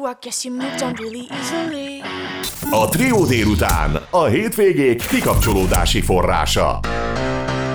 I guess you moved on really easily. A Trió délután, a hétvégék kikapcsolódási forrása.